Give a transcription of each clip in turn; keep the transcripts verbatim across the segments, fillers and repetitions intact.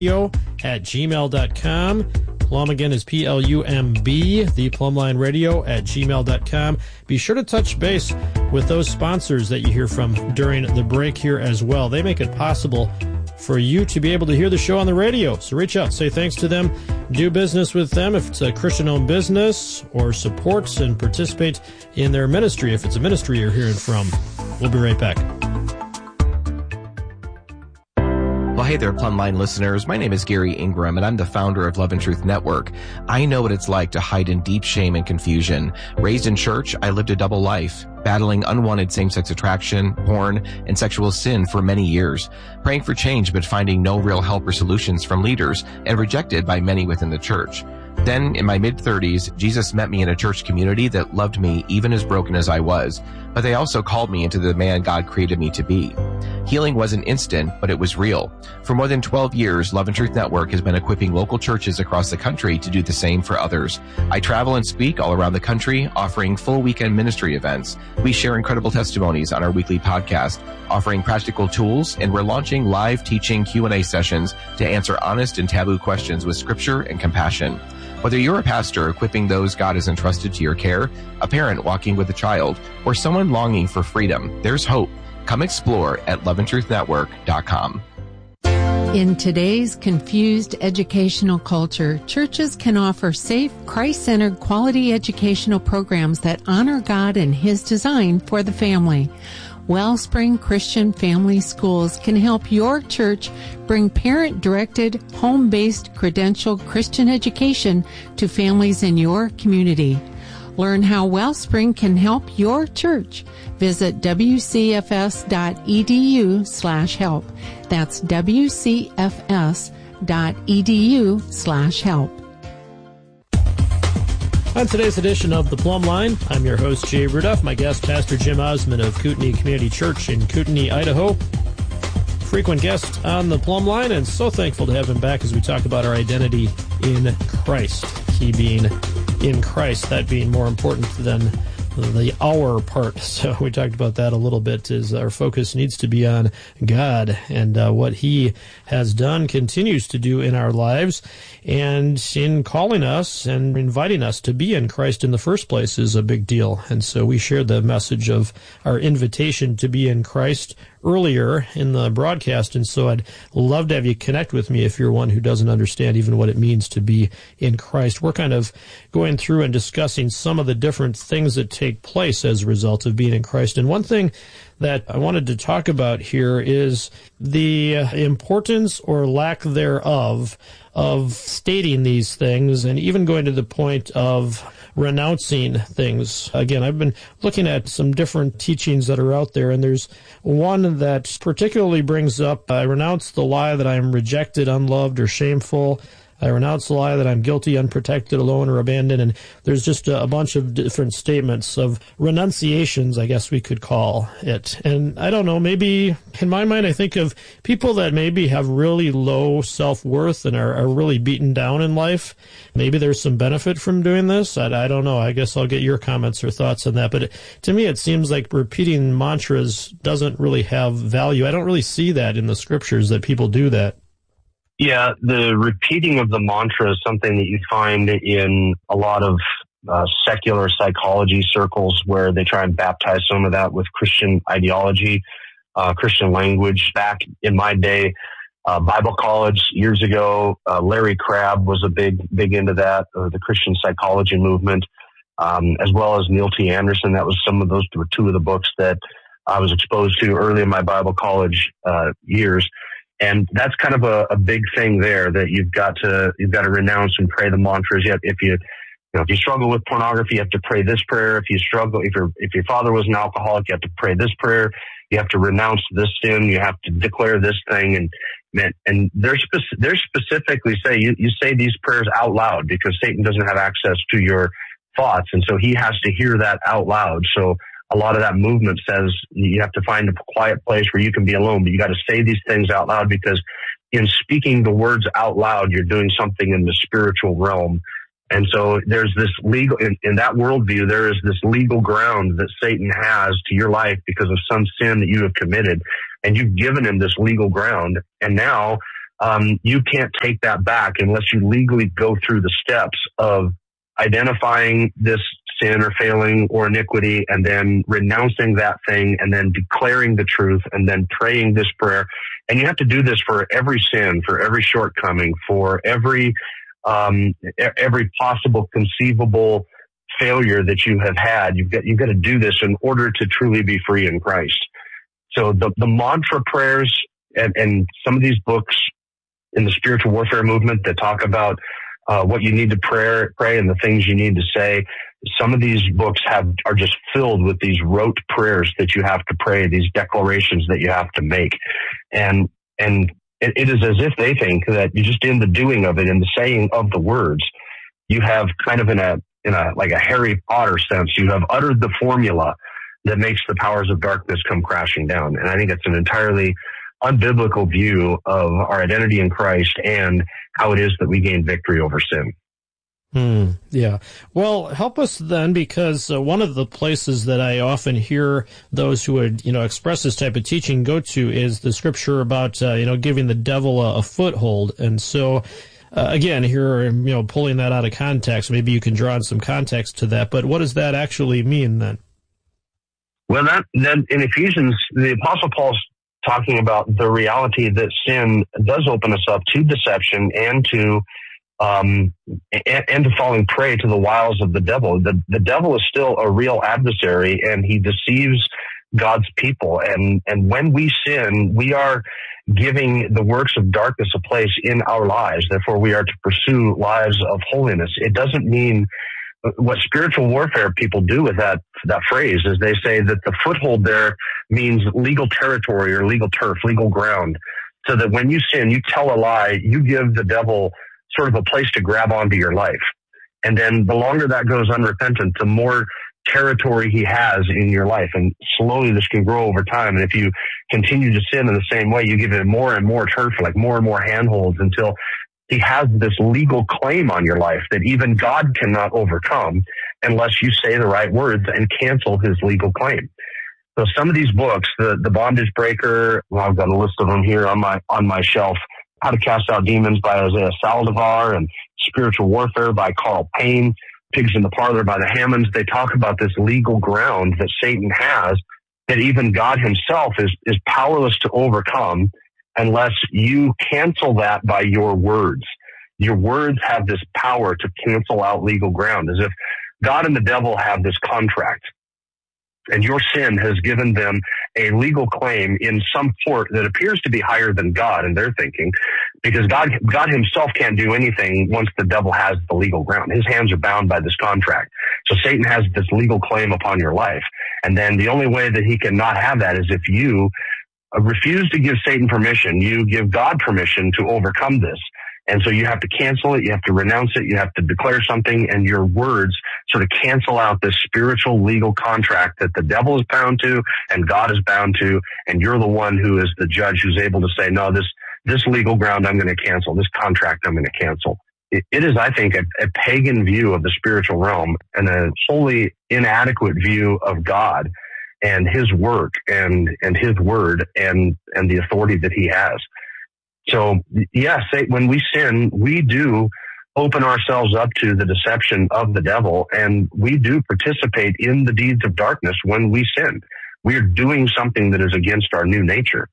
at gmail dot com. Plum again is P L U M B, the Plumline Radio at gmail dot com. Be sure to touch base with those sponsors that you hear from during the break here as well. They make it possible for you to be able to hear the show on the radio. So reach out, say thanks to them, do business with them if it's a Christian-owned business, or support and participate in their ministry if it's a ministry you're hearing from. We'll be right back. Well, hey there, Plumline listeners. My name is Gary Ingram, and I'm the founder of Love and Truth Network. I know what it's like to hide in deep shame and confusion. Raised in church, I lived a double life, battling unwanted same-sex attraction, porn, and sexual sin for many years, praying for change but finding no real help or solutions from leaders, and rejected by many within the church. Then, in my mid-thirties, Jesus met me in a church community that loved me even as broken as I was, but they also called me into the man God created me to be. Healing wasn't instant, but it was real. For more than twelve years, Love and Truth Network has been equipping local churches across the country to do the same for others. I travel and speak all around the country, offering full weekend ministry events. We share incredible testimonies on our weekly podcast, offering practical tools, and we're launching live teaching Q and A sessions to answer honest and taboo questions with scripture and compassion. Whether you're a pastor equipping those God has entrusted to your care, a parent walking with a child, or someone longing for freedom, there's hope. Come explore at love and truth network dot com. In today's confused educational culture, churches can offer safe, Christ-centered, quality educational programs that honor God and His design for the family. Wellspring Christian Family Schools can help your church bring parent-directed, home-based, credentialed Christian education to families in your community. Learn how Wellspring can help your church. Visit w c f s dot e d u slash help. That's w c f s dot e d u slash help. On today's edition of The Plumb Line, I'm your host, Jay Rudolph. My guest, Pastor Jim Osmond of Kootenai Community Church in Kootenai, Idaho. Frequent guest on The Plumb Line, and so thankful to have him back as we talk about our identity in Christ. He being in Christ, that being more important than the our part. So we talked about that a little bit, is our focus needs to be on God and uh, what He has done, continues to do in our lives, and in calling us and inviting us to be in Christ in the first place is a big deal. And so we shared the message of our invitation to be in Christ earlier in the broadcast, and so I'd love to have you connect with me if you're one who doesn't understand even what it means to be in Christ. We're kind of going through and discussing some of the different things that take place as a result of being in Christ, and one thing that I wanted to talk about here is the importance or lack thereof of stating these things, and even going to the point of renouncing things. Again, I've been looking at some different teachings that are out there, and there's one that particularly brings up, I renounce the lie that I am rejected, unloved, or shameful. I renounce the lie that I'm guilty, unprotected, alone, or abandoned. And there's just a, a bunch of different statements of renunciations, I guess we could call it. And I don't know, maybe in my mind, I think of people that maybe have really low self-worth and are, are really beaten down in life. Maybe there's some benefit from doing this. I, I don't know. I guess I'll get your comments or thoughts on that. But it, to me, it seems like repeating mantras doesn't really have value. I don't really see that in the scriptures, that people do that. Yeah, the repeating of the mantra is something that you find in a lot of uh, secular psychology circles, where they try and baptize some of that with Christian ideology, uh, Christian language. Back in my day, uh, Bible college years ago, uh, Larry Crabb was a big, big into that, uh, the Christian psychology movement, um, as well as Neil T. Anderson. That was some of those were two of the books that I was exposed to early in my Bible college uh, years. And that's kind of a, a big thing there, that you've got to, you've got to renounce and pray the mantras. Yet if you, you know, if you struggle with pornography, you have to pray this prayer. If you struggle, if your, if your father was an alcoholic, you have to pray this prayer. You have to renounce this sin. You have to declare this thing. And, and they're, spec- they're specifically say, you, you say these prayers out loud, because Satan doesn't have access to your thoughts. And so he has to hear that out loud. So a lot of that movement says you have to find a quiet place where you can be alone, but you got to say these things out loud, because in speaking the words out loud, you're doing something in the spiritual realm. And so there's this legal, in, in that worldview, there is this legal ground that Satan has to your life because of some sin that you have committed, and you've given him this legal ground. And now um, you can't take that back unless you legally go through the steps of identifying this sin or failing or iniquity, and then renouncing that thing, and then declaring the truth, and then praying this prayer. And you have to do this for every sin, for every shortcoming, for every um, every possible conceivable failure that you have had. You've got you've got to do this in order to truly be free in Christ. So the the mantra prayers and, and some of these books in the spiritual warfare movement that talk about uh, what you need to pray, pray and the things you need to say. Some of these books have are just filled with these rote prayers that you have to pray, these declarations that you have to make. And and it, it is as if they think that you just in the doing of it, in the saying of the words, you have kind of in a in a like a Harry Potter sense, you have uttered the formula that makes the powers of darkness come crashing down. And I think it's an entirely unbiblical view of our identity in Christ and how it is that we gain victory over sin. Hmm. Yeah. Well, help us then, because uh, one of the places that I often hear those who would, you know, express this type of teaching go to is the scripture about, uh, you know, giving the devil a, a foothold. And so, uh, again, here, you know, pulling that out of context, maybe you can draw on some context to that. But what does that actually mean then? Well, that, that in Ephesians, the Apostle Paul's talking about the reality that sin does open us up to deception and to Um, and, and to falling prey to the wiles of the devil. The, the devil is still a real adversary, and he deceives God's people. And, and when we sin, we are giving the works of darkness a place in our lives. Therefore, we are to pursue lives of holiness. It doesn't mean what spiritual warfare people do with that, that phrase is they say that the foothold there means legal territory or legal turf, legal ground. So that when you sin, you tell a lie, you give the devil sort of a place to grab onto your life. And then the longer that goes unrepentant, the more territory he has in your life. And slowly this can grow over time. And if you continue to sin in the same way, you give it more and more turf, like more and more handholds, until he has this legal claim on your life that even God cannot overcome unless you say the right words and cancel his legal claim. So some of these books, the, the Bondage Breaker, well, I've got a list of them here on my, on my shelf. How to Cast Out Demons by Isaiah Saldivar, and Spiritual Warfare by Carl Payne, Pigs in the Parlor by the Hammonds. They talk about this legal ground that Satan has that even God himself is, is powerless to overcome unless you cancel that by your words. Your words have this power to cancel out legal ground, as if God and the devil have this contract. And your sin has given them a legal claim in some court that appears to be higher than God in their thinking, because God, God himself can't do anything once the devil has the legal ground. His hands are bound by this contract. So Satan has this legal claim upon your life. And then the only way that he can not have that is if you refuse to give Satan permission, you give God permission to overcome this. And so you have to cancel it, you have to renounce it, you have to declare something, and your words sort of cancel out this spiritual legal contract that the devil is bound to and God is bound to, and you're the one who is the judge who's able to say, no, this this legal ground I'm going to cancel, this contract I'm going to cancel. It, it is, I think, a, a pagan view of the spiritual realm and a wholly inadequate view of God and his work and, and his word and, and the authority that he has. So, yes, when we sin, we do open ourselves up to the deception of the devil, and we do participate in the deeds of darkness when we sin. We are doing something that is against our new nature.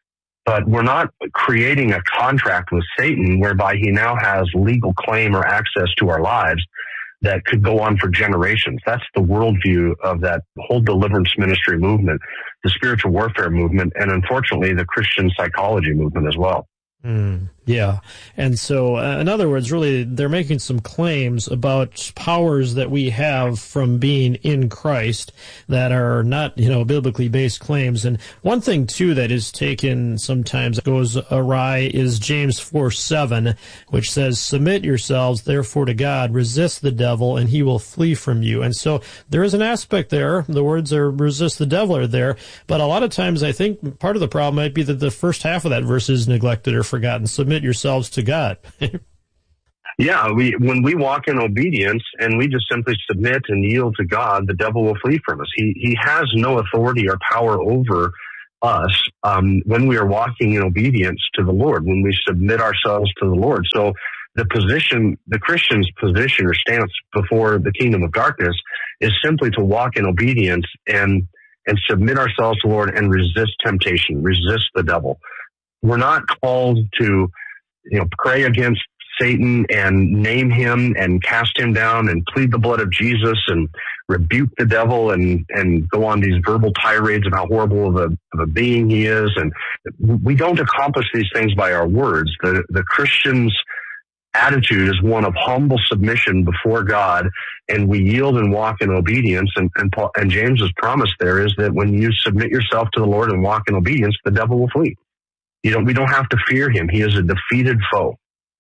But we're not creating a contract with Satan whereby he now has legal claim or access to our lives that could go on for generations. That's the worldview of that whole deliverance ministry movement, the spiritual warfare movement, and unfortunately the Christian psychology movement as well. Mm, yeah. And so, uh, in other words, really, they're making some claims about powers that we have from being in Christ that are not, you know, biblically based claims. And one thing, too, that is taken sometimes goes awry is James four seven, which says, submit yourselves, therefore, to God, resist the devil, and he will flee from you. And so there is an aspect there. The words are resist the devil are there. But a lot of times, I think part of the problem might be that the first half of that verse is neglected or forgotten. Submit yourselves to God. Yeah, we when we walk in obedience and we just simply submit and yield to God, the devil will flee from us. He he has no authority or power over us um, when we are walking in obedience to the Lord, when we submit ourselves to the Lord. So the position, the Christian's position or stance before the kingdom of darkness is simply to walk in obedience and and submit ourselves to the Lord and resist temptation, resist the devil. We're not called to, you know, pray against Satan and name him and cast him down and plead the blood of Jesus and rebuke the devil and, and go on these verbal tirades of how horrible of a, of a being he is. And we don't accomplish these things by our words. The, the Christian's attitude is one of humble submission before God, and we yield and walk in obedience. And, and, Paul, and James's promise there is that when you submit yourself to the Lord and walk in obedience, the devil will flee. You know, we don't have to fear him. He is a defeated foe.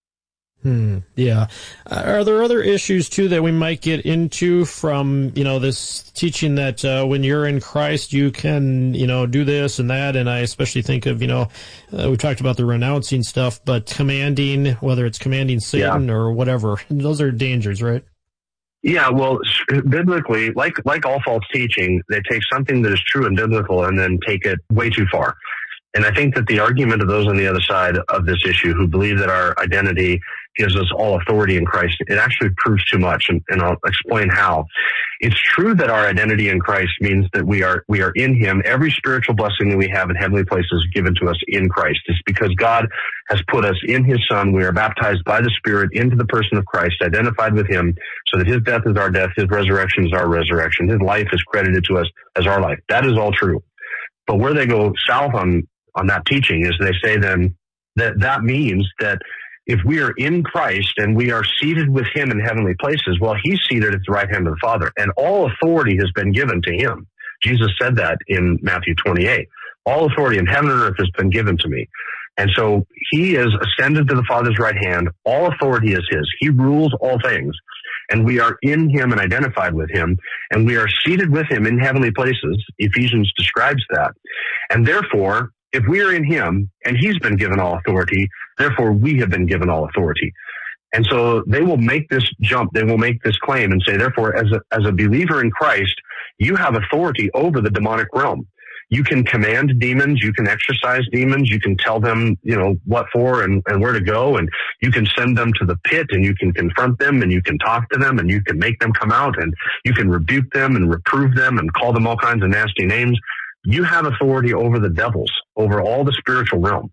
Hmm. Yeah. Uh, are there other issues too that we might get into from, you know, this teaching that uh, when you're in Christ, you can, you know, do this and that? And I especially think of, you know, uh, we talked about the renouncing stuff, but commanding, whether it's commanding Satan yeah. or whatever, those are dangers, right? Yeah, well, biblically, like like all false teaching, they take something that is true and biblical and then take it way too far. And I think that the argument of those on the other side of this issue who believe that our identity gives us all authority in Christ, it actually proves too much, and, and I'll explain how. It's true that our identity in Christ means that we are we are in him. Every spiritual blessing that we have in heavenly places is given to us in Christ. It's because God has put us in his Son. We are baptized by the Spirit into the person of Christ, identified with him, so that his death is our death, his resurrection is our resurrection, his life is credited to us as our life. That is all true. But where they go south on on that teaching is they say then that that means that if we are in Christ and we are seated with him in heavenly places, well, he's seated at the right hand of the Father, and all authority has been given to him. Jesus said that in Matthew twenty-eight. All authority in heaven and earth has been given to me. And so he is ascended to the Father's right hand. All authority is his. He rules all things. And we are in him and identified with him, and we are seated with him in heavenly places. Ephesians describes that. And therefore, if we are in him and he's been given all authority, therefore we have been given all authority. And so they will make this jump. They will make this claim and say, therefore, as a, as a believer in Christ, you have authority over the demonic realm. You can command demons. You can exorcise demons. You can tell them, you know, what for and, and where to go. And you can send them to the pit, and you can confront them, and you can talk to them, and you can make them come out, and you can rebuke them and reprove them and call them all kinds of nasty names. You have authority over the devils, over all the spiritual realm.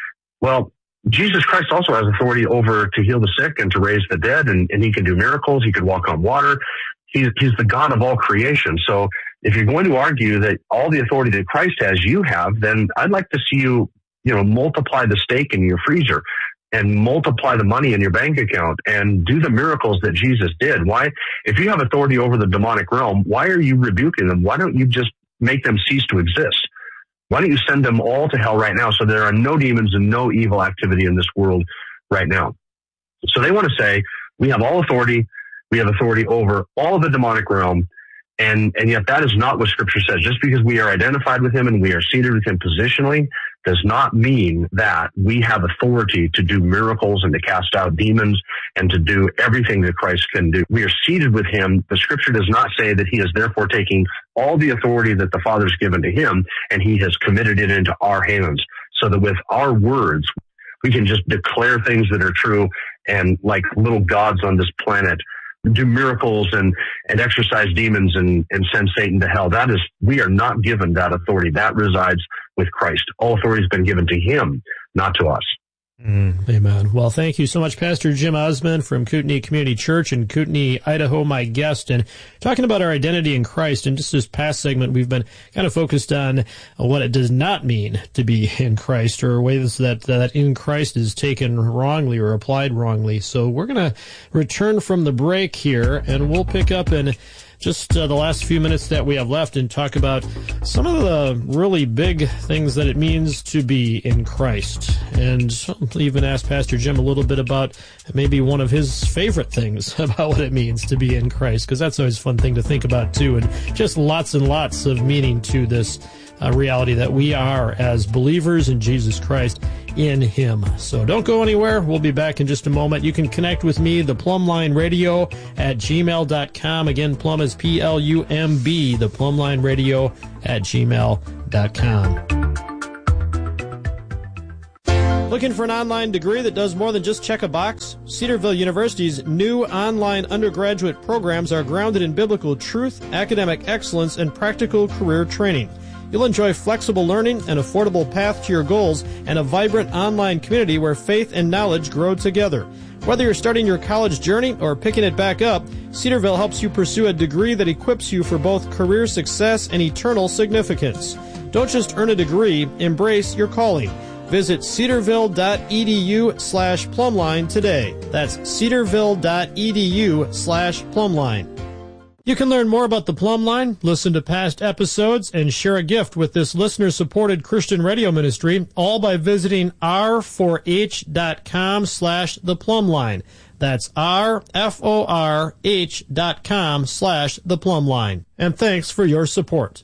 Well, Jesus Christ also has authority over to heal the sick and to raise the dead, and, and he can do miracles. He can walk on water. He's, he's the God of all creation. So if you're going to argue that all the authority that Christ has, you have, then I'd like to see you, you know, multiply the steak in your freezer and multiply the money in your bank account and do the miracles that Jesus did. Why, if you have authority over the demonic realm, why are you rebuking them? Why don't you just make them cease to exist? Why don't you send them all to hell right now so there are no demons and no evil activity in this world right now? So they want to say, we have all authority. We have authority over all of the demonic realm. And, and yet that is not what Scripture says. Just because we are identified with him and we are seated with him positionally does not mean that we have authority to do miracles and to cast out demons and to do everything that Christ can do. We are seated with him. The Scripture does not say that he is therefore taking all the authority that the Father's given to him and he has committed it into our hands, so that with our words, we can just declare things that are true and, like little gods on this planet, do miracles and, and exorcise demons and, and send Satan to hell. That is, we are not given that authority. That resides with Christ. All authority has been given to him, not to us. Mm, amen. Well, thank you so much, Pastor Jim Osman from Kootenai Community Church in Kootenai, Idaho, my guest, and talking about our identity in Christ. And just this past segment, we've been kind of focused on what it does not mean to be in Christ, or ways that that in Christ is taken wrongly or applied wrongly. So we're going to return from the break here, and we'll pick up in just uh, the last few minutes that we have left and talk about some of the really big things that it means to be in Christ. And I'll even ask Pastor Jim a little bit about maybe one of his favorite things about what it means to be in Christ, because that's always a fun thing to think about too, and just lots and lots of meaning to this uh, reality that we are as believers in Jesus Christ in him. So don't go anywhere. We'll be back in just a moment. You can connect with me, the Plumline Radio at gmail dot com. Again, Plum is P L U M B, the Plumline Radio at gmail dot com. Looking for an online degree that does more than just check a box? Cedarville University's new online undergraduate programs are grounded in biblical truth, academic excellence, and practical career training. You'll enjoy flexible learning, an affordable path to your goals, and a vibrant online community where faith and knowledge grow together. Whether you're starting your college journey or picking it back up, Cedarville helps you pursue a degree that equips you for both career success and eternal significance. Don't just earn a degree, embrace your calling. Visit cedarville.edu slash plumline today. That's cedarville.edu slash plumline. You can learn more about the Plumb Line, listen to past episodes, and share a gift with this listener-supported Christian radio ministry, all by visiting r four h dot com slash the Plumb Line. That's r f o r h dot com slash the Plumb Line. And thanks for your support.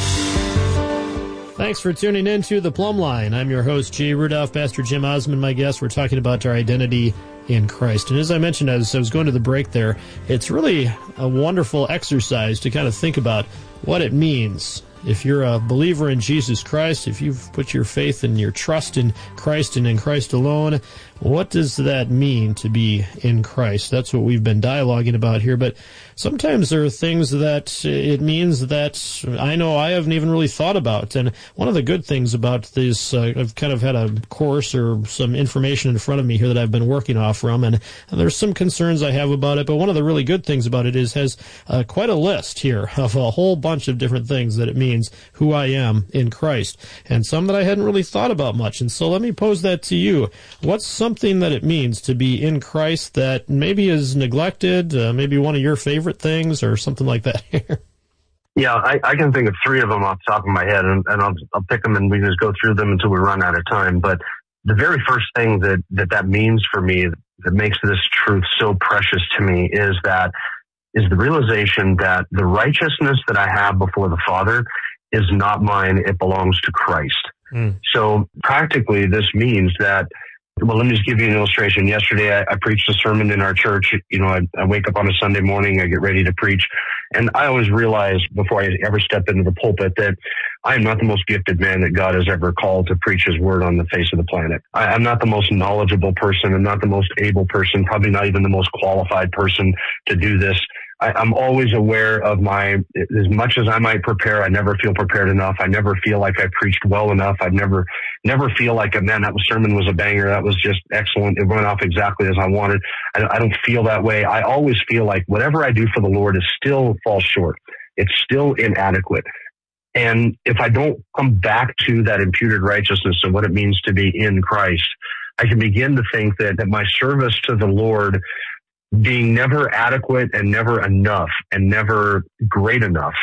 Thanks for tuning in to The Plumb Line. I'm your host, Jay Rudolph. Pastor Jim Osmond, my guest. We're talking about our identity in Christ. And as I mentioned, as I was going to the break there, it's really a wonderful exercise to kind of think about what it means. If you're a believer in Jesus Christ, if you've put your faith and your trust in Christ and in Christ alone, what does that mean to be in Christ? That's what we've been dialoguing about here. But sometimes there are things that it means that I know I haven't even really thought about. And one of the good things about this, uh, I've kind of had a course or some information in front of me here that I've been working off from, and, and there's some concerns I have about it. But one of the really good things about it is has uh, quite a list here of a whole bunch of different things that it means who I am in Christ, and some that I hadn't really thought about much. And so let me pose that to you. What's something that it means to be in Christ that maybe is neglected, uh, maybe one of your favorite things or something like that here? Yeah, I, I can think of three of them off the top of my head, and, and I'll, I'll pick them and we can just go through them until we run out of time. But the very first thing that that, that means for me, that makes this truth so precious to me, is that is the realization that the righteousness that I have before the Father is not mine, it belongs to Christ. Mm. So practically this means that, well, let me just give you an illustration. Yesterday I, I preached a sermon in our church. You know, I, I wake up on a Sunday morning, I get ready to preach, and I always realize before I ever step into the pulpit that I am not the most gifted man that God has ever called to preach his word on the face of the planet. I, I'm not the most knowledgeable person. I'm not the most able person, probably not even the most qualified person to do this. I, I'm always aware of my, as much as I might prepare, I never feel prepared enough. I never feel like I preached well enough. I never, never feel like, man, that sermon was a banger. That was just excellent. It went off exactly as I wanted. I, I don't feel that way. I always feel like whatever I do for the Lord is still falls short. It's still inadequate. And if I don't come back to that imputed righteousness and what it means to be in Christ, I can begin to think that, that my service to the Lord, being never adequate and never enough and never great enough,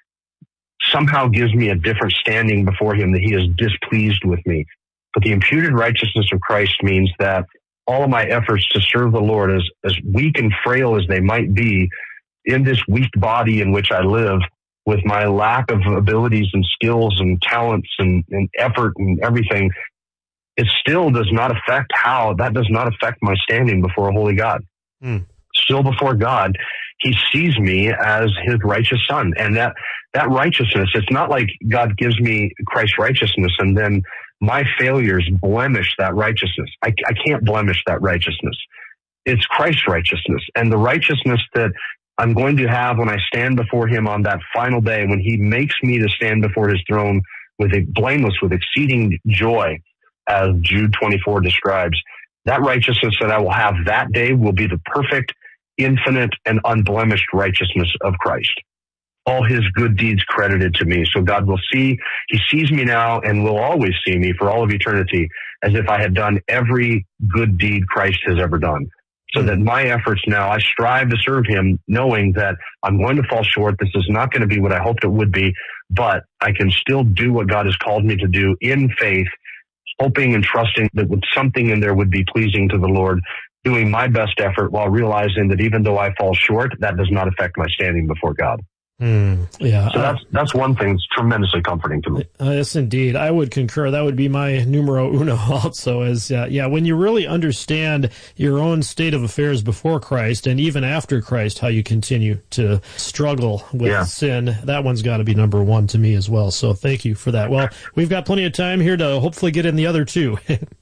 somehow gives me a different standing before him, that he is displeased with me. But the imputed righteousness of Christ means that all of my efforts to serve the Lord, as, as weak and frail as they might be, in this weak body in which I live, with my lack of abilities and skills and talents and, and effort and everything, it still does not affect how, that does not affect my standing before a holy God. Mm. Still before God, he sees me as his righteous son. And that, that righteousness, it's not like God gives me Christ's righteousness and then my failures blemish that righteousness. I, I can't blemish that righteousness. It's Christ's righteousness. And the righteousness that I'm going to have when I stand before him on that final day, when he makes me to stand before his throne with a blameless, with exceeding joy, as Jude twenty-four describes, that righteousness that I will have that day will be the perfect, infinite, and unblemished righteousness of Christ. All his good deeds credited to me. So God will see, he sees me now and will always see me for all of eternity as if I had done every good deed Christ has ever done. So that my efforts now, I strive to serve him knowing that I'm going to fall short. This is not going to be what I hoped it would be, but I can still do what God has called me to do in faith, hoping and trusting that something in there would be pleasing to the Lord, doing my best effort while realizing that even though I fall short, that does not affect my standing before God. Mm, yeah. So that's that's one thing that's tremendously comforting to me. Uh, yes, indeed. I would concur. That would be my numero uno also. As uh, yeah, when you really understand your own state of affairs before Christ and even after Christ, how you continue to struggle with yeah. sin, that one's got to be number one to me as well. So thank you for that. Well, we've got plenty of time here to hopefully get in the other two.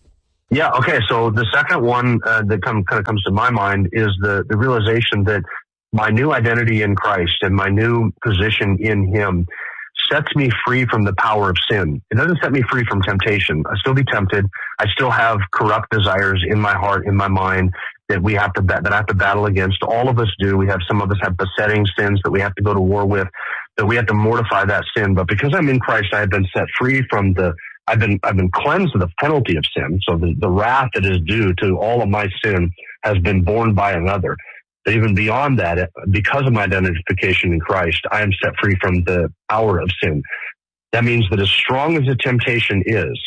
Yeah. Okay. So the second one uh, that come, kind of comes to my mind is the, the realization that my new identity in Christ and my new position in Him sets me free from the power of sin. It doesn't set me free from temptation. I still be tempted. I still have corrupt desires in my heart, in my mind that we have to that I have to battle against. All of us do. We have some of us have besetting sins that we have to go to war with, that we have to mortify that sin. But because I'm in Christ, I have been set free from the I've been I've been cleansed of the penalty of sin. So the, the wrath that is due to all of my sin has been borne by another. But even beyond that, because of my identification in Christ, I am set free from the power of sin. That means that as strong as the temptation is,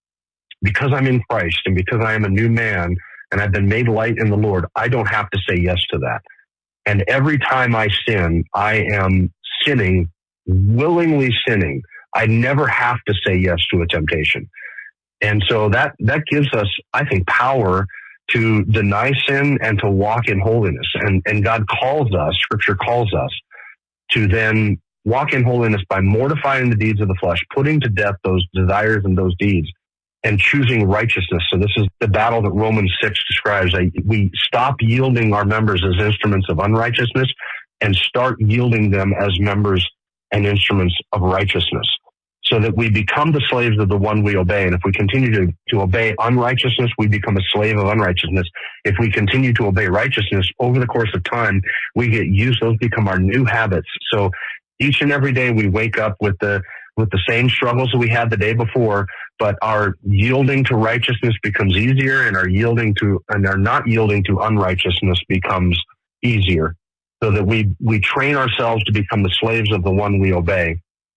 because I'm in Christ and because I am a new man and I've been made light in the Lord, I don't have to say yes to that. And every time I sin, I am sinning, willingly sinning. I never have to say yes to a temptation. And so that, that gives us, I think, power to deny sin and to walk in holiness. And, and God calls us, Scripture calls us, to then walk in holiness by mortifying the deeds of the flesh, putting to death those desires and those deeds, and choosing righteousness. So this is the battle that Romans six describes. We stop yielding our members as instruments of unrighteousness and start yielding them as members and instruments of righteousness, so that we become the slaves of the one we obey. And if we continue to, to obey unrighteousness, we become a slave of unrighteousness. If we continue to obey righteousness over the course of time, we get used, those become our new habits. So each and every day we wake up with the with the same struggles that we had the day before, but our yielding to righteousness becomes easier, and our yielding to and our not yielding to unrighteousness becomes easier, so that we we train ourselves to become the slaves of the one we obey.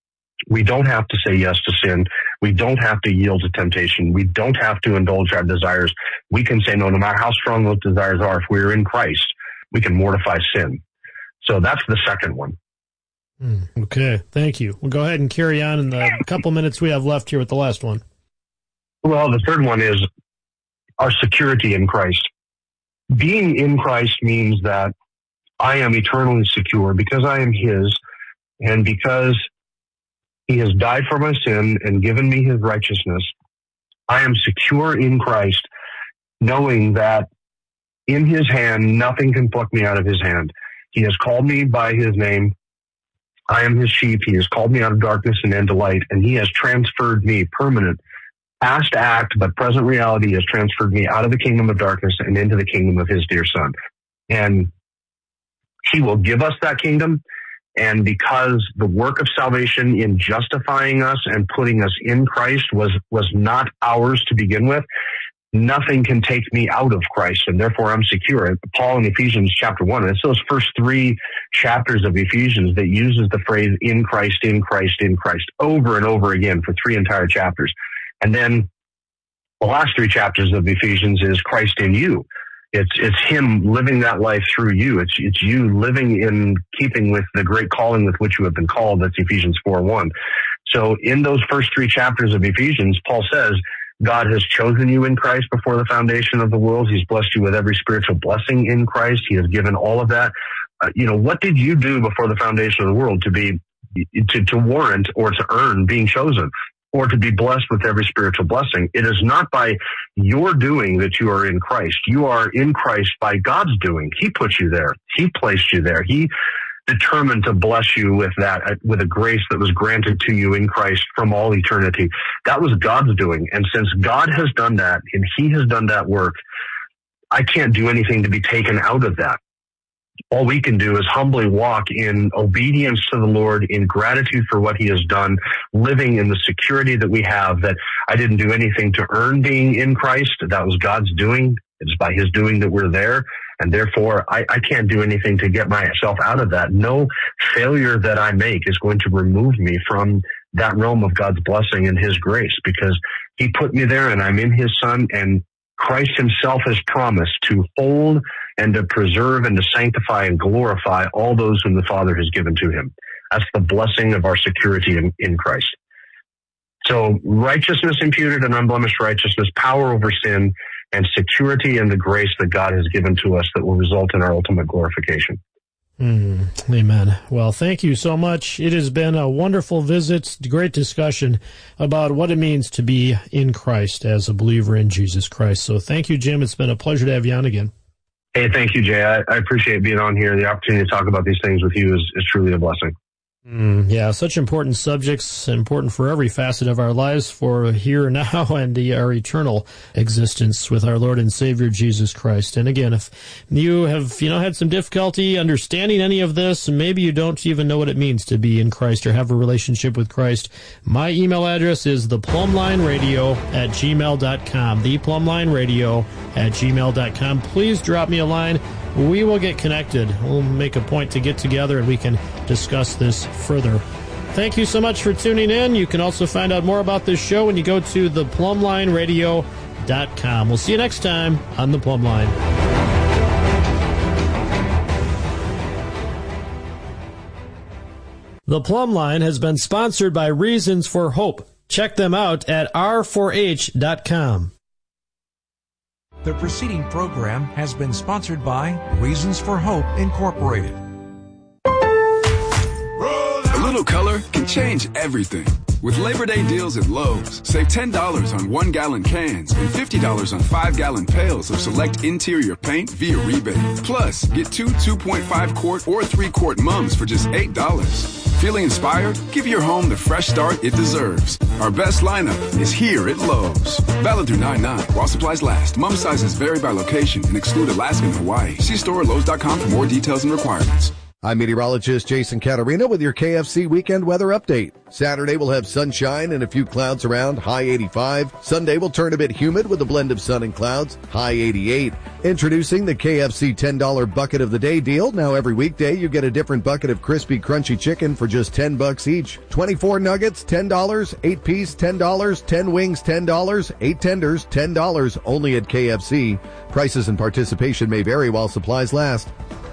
We don't have to say yes to sin. We don't have to yield to temptation. We don't have to indulge our desires. We can say no, no matter how strong those desires are. If we're in Christ, we can mortify sin. So that's the second one. Okay, thank you. We'll go ahead and carry on in the couple minutes we have left here with the last one. Well, the third one is our security in Christ. Being in Christ means that I am eternally secure because I am His, and because He has died for my sin and given me His righteousness. I am secure in Christ, knowing that in His hand, nothing can pluck me out of His hand. He has called me by His name. I am His sheep. He has called me out of darkness and into light, and He has transferred me, permanent, past act, but present reality, has transferred me out of the kingdom of darkness and into the kingdom of His dear Son. And He will give us that kingdom. And because the work of salvation in justifying us and putting us in Christ was, was not ours to begin with, nothing can take me out of Christ, and therefore I'm secure. Paul in Ephesians chapter one, it's those first three chapters of Ephesians that uses the phrase in Christ, in Christ, in Christ over and over again for three entire chapters. And then the last three chapters of Ephesians is Christ in you. It's it's Him living that life through you. It's it's you living in keeping with the great calling with which you have been called. That's Ephesians four one. So in those first three chapters of Ephesians, Paul says, God has chosen you in Christ before the foundation of the world. He's blessed you with every spiritual blessing in Christ. He has given all of that. Uh, you know, what did you do before the foundation of the world to be to, to warrant or to earn being chosen, or to be blessed with every spiritual blessing? It is not by your doing that you are in Christ. You are in Christ by God's doing. He put you there. He placed you there. He determined to bless you with that, with a grace that was granted to you in Christ from all eternity. That was God's doing. And since God has done that, and He has done that work, I can't do anything to be taken out of that. All we can do is humbly walk in obedience to the Lord, in gratitude for what He has done, living in the security that we have, that I didn't do anything to earn being in Christ. That was God's doing. It's by His doing that we're there. And therefore, I, I can't do anything to get myself out of that. No failure that I make is going to remove me from that realm of God's blessing and His grace, because He put me there and I'm in His Son, and Christ Himself has promised to hold and to preserve and to sanctify and glorify all those whom the Father has given to Him. That's the blessing of our security in, in Christ. So righteousness imputed and unblemished righteousness, power over sin, and security in the grace that God has given to us that will result in our ultimate glorification. Mm, amen. Well, thank you so much. It has been a wonderful visit, great discussion about what it means to be in Christ as a believer in Jesus Christ. So thank you, Jim. It's been a pleasure to have you on again. Hey, thank you, Jay. I, I appreciate being on here. The opportunity to talk about these things with you is, is truly a blessing. Mm, yeah, such important subjects, important for every facet of our lives, for here now and the, our eternal existence with our Lord and Savior Jesus Christ. And again, if you have, you know, had some difficulty understanding any of this, and maybe you don't even know what it means to be in Christ or have a relationship with Christ, my email address is theplumlineradio at gmail dot com. theplumlineradio at gmail dot com. Please drop me a line. We will get connected. We'll make a point to get together and we can discuss this further. Thank you so much for tuning in. You can also find out more about this show when you go to the plumline radio dot com. We'll see you next time on The Plumb Line. The Plumb Line has been sponsored by Reasons for Hope. Check them out at r four h dot com. The preceding program has been sponsored by Reasons for Hope, Incorporated. A little color can change everything. With Labor Day deals at Lowe's, save ten dollars on one-gallon cans and fifty dollars on five-gallon pails of select interior paint via rebate. Plus, get two two point five quart or three quart mums for just eight dollars. Feeling inspired? Give your home the fresh start it deserves. Our best lineup is here at Lowe's. Valid through nine nine while supplies last. Mum sizes vary by location and exclude Alaska and Hawaii. See store at Lowe's dot com for more details and requirements. I'm meteorologist Jason Catarina with your K F C weekend weather update. Saturday we'll have sunshine and a few clouds around, high eighty-five. Sunday will turn a bit humid with a blend of sun and clouds, high eighty-eight. Introducing the K F C ten dollar bucket of the day deal. Now every weekday you get a different bucket of crispy, crunchy chicken for just ten bucks each. twenty-four nuggets, ten dollars. eight piece, ten dollars. ten wings, ten dollars. eight tenders, ten dollars. Only at K F C. Prices and participation may vary while supplies last.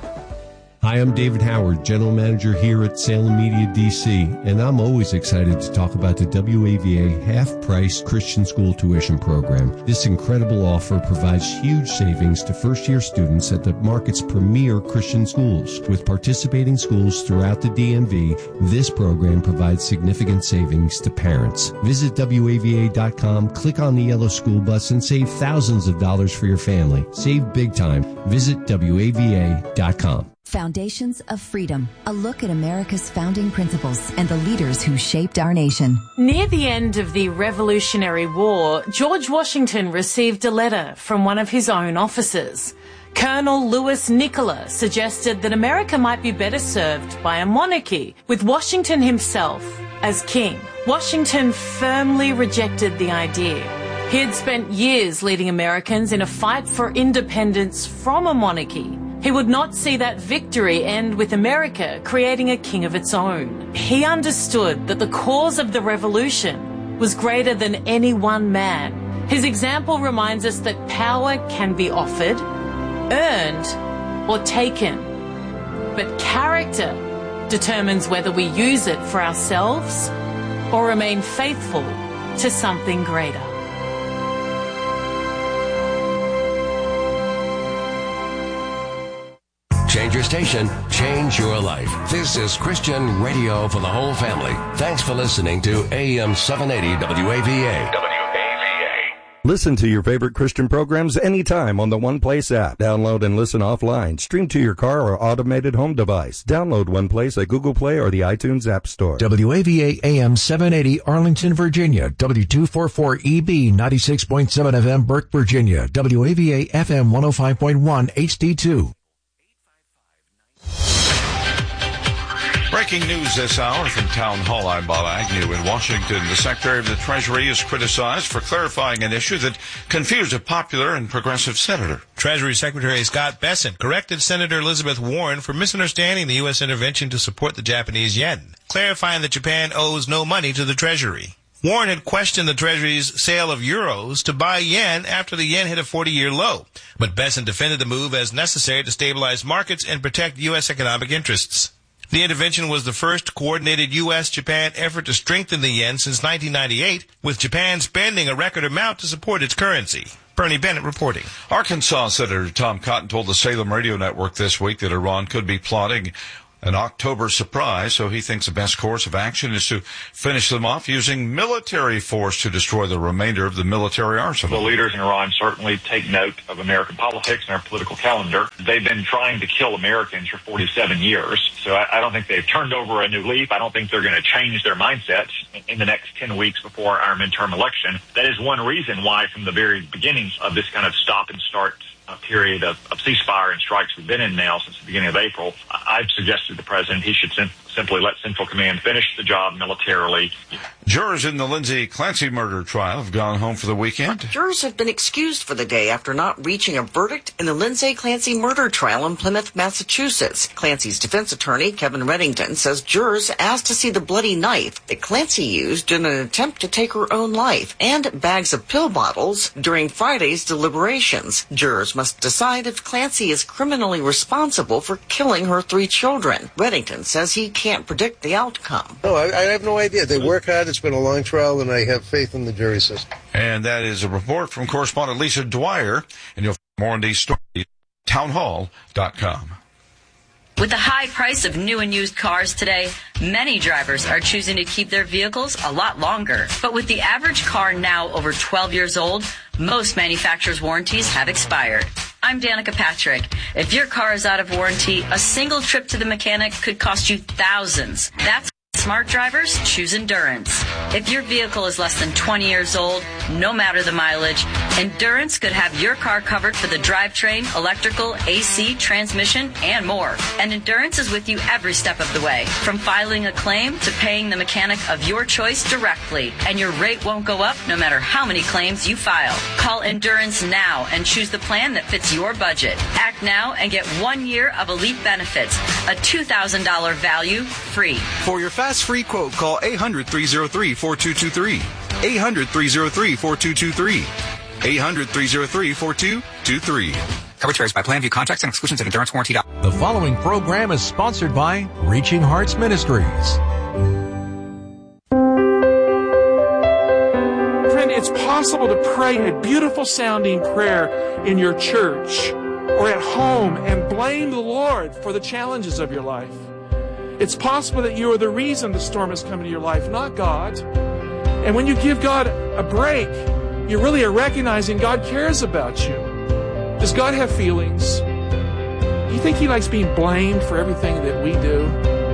Hi, I'm David Howard, General Manager here at Salem Media D C, and I'm always excited to talk about the W A V A half-price Christian school tuition program. This incredible offer provides huge savings to first-year students at the market's premier Christian schools. With participating schools throughout the D M V, this program provides significant savings to parents. Visit W A V A dot com, click on the yellow school bus, and save thousands of dollars for your family. Save big time. Visit W A V A dot com. Foundations of Freedom, a look at America's founding principles and the leaders who shaped our nation. Near the end of the Revolutionary War, George Washington received a letter from one of his own officers. Colonel Louis Nicola suggested that America might be better served by a monarchy, with Washington himself as king. Washington firmly rejected the idea. He had spent years leading Americans in a fight for independence from a monarchy. He would not see that victory end with America creating a king of its own. He understood that the cause of the revolution was greater than any one man. His example reminds us that power can be offered, earned, or taken. But character determines whether we use it for ourselves or remain faithful to something greater. Change your station, change your life. This is Christian radio for the whole family. Thanks for listening to A M seven eighty W A V A. W A V A. Listen to your favorite Christian programs anytime on the OnePlace app. Download and listen offline. Stream to your car or automated home device. Download OnePlace at Google Play or the iTunes App Store. W A V A A M seven eighty Arlington, Virginia. W two forty-four E B ninety-six point seven F M Burke, Virginia. W A V A F M one oh five point one H D two. Breaking news this hour from Town Hall. I'm Bob Agnew in Washington. The Secretary of the Treasury is criticized for clarifying an issue that confused a popular and progressive senator. Treasury Secretary Scott Bessent corrected Senator Elizabeth Warren for misunderstanding the U S intervention to support the Japanese yen, clarifying that Japan owes no money to the Treasury. Warren had questioned the Treasury's sale of euros to buy yen after the yen hit a forty-year low, but Bessent defended the move as necessary to stabilize markets and protect U S economic interests. The intervention was the first coordinated U S Japan effort to strengthen the yen since nineteen ninety-eight, with Japan spending a record amount to support its currency. Bernie Bennett reporting. Arkansas Senator Tom Cotton told the Salem Radio Network this week that Iran could be plotting an October surprise, so he thinks the best course of action is to finish them off using military force to destroy the remainder of the military arsenal. The leaders in Iran certainly take note of American politics and our political calendar. They've been trying to kill Americans for forty-seven years, so I, I don't think they've turned over a new leaf. I don't think they're going to change their mindsets in the next ten weeks before our midterm election. That is one reason why, from the very beginning of this kind of stop and start a period of, of ceasefire and strikes we've been in now since the beginning of April, I've suggested to the president he should sim- simply let Central Command finish the job militarily. Jurors in the Lindsay Clancy murder trial have gone home for the weekend. Jurors have been excused for the day after not reaching a verdict in the Lindsay Clancy murder trial in Plymouth, Massachusetts. Clancy's defense attorney, Kevin Reddington, says jurors asked to see the bloody knife that Clancy used in an attempt to take her own life and bags of pill bottles during Friday's deliberations. Jurors must decide if Clancy is criminally responsible for killing her three children. Reddington says he can't predict the outcome. No, I, I have no idea. They work hard. It's been a long trial, and I have faith in the jury system. And that is a report from correspondent Lisa Dwyer, and you'll find more on these stories at townhall dot com. With the high price of new and used cars today, many drivers are choosing to keep their vehicles a lot longer. But with the average car now over twelve years old, most manufacturers' warranties have expired. I'm Danica Patrick. If your car is out of warranty, a single trip to the mechanic could cost you thousands. That's smart drivers choose Endurance. If your vehicle is less than twenty years old, no matter the mileage, Endurance could have your car covered for the drivetrain, electrical, A C, transmission, and more. And Endurance is with you every step of the way, from filing a claim to paying the mechanic of your choice directly. And your rate won't go up no matter how many claims you file. Call Endurance now and choose the plan that fits your budget. Act now and get one year of elite benefits, a two thousand dollars value free. For your fast free quote, call eight hundred, three oh three, four two two three. eight hundred, three oh three, four two two three. eight hundred, three oh three, four two two three. Coverage varies by plan, view contracts and exclusions at endurance warranty dot com. The following program is sponsored by Reaching Hearts Ministries. Friend, it's possible to pray a beautiful sounding prayer in your church or at home and blame the Lord for the challenges of your life. It's possible that you are the reason the storm has come into your life, not God. And when you give God a break, you really are recognizing God cares about you. Does God have feelings? Do you think He likes being blamed for everything that we do?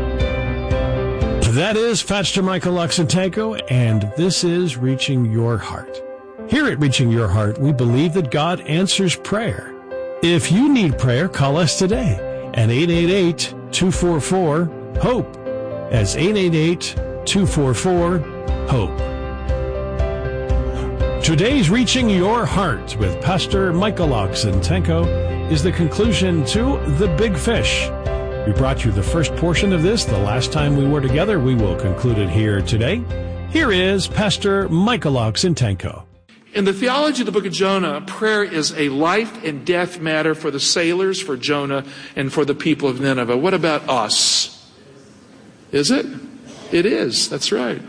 That is Pastor Michael Oxentenko, and this is Reaching Your Heart. Here at Reaching Your Heart, we believe that God answers prayer. If you need prayer, call us today at eight eight eight, two four four, HOPE. That's eight eight eight, two four four, HOPE. Today's Reaching Your Heart with Pastor Michael Oxentenko is the conclusion to The Big Fish. We brought you the first portion of this the last time we were together. We will conclude it here today. Here is Pastor Michael Oxentenko. In the theology of the book of Jonah, prayer is a life and death matter for the sailors, for Jonah, and for the people of Nineveh. What about us? Is it? It is. That's right.